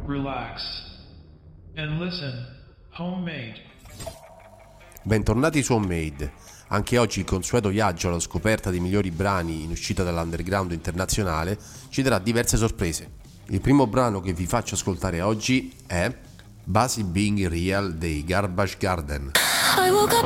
relax, and listen. Homemade. Bentornati su Homemade. Anche oggi il consueto viaggio alla scoperta dei migliori brani in uscita dall'underground internazionale ci darà diverse sorprese. Il primo brano che vi faccio ascoltare oggi è Basic Being Real dei Garbage Garden.